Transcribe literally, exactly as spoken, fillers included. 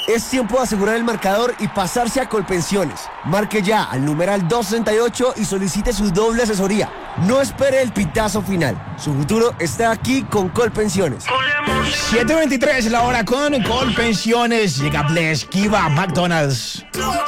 Es tiempo de asegurar el marcador y pasarse a Colpensiones. Marque ya al numeral doscientos sesenta y ocho y solicite su doble asesoría. No espere el pitazo final. Su futuro está aquí con Colpensiones. siete veintitrés la hora con Colpensiones. Llega Bless Kiva McDonald's.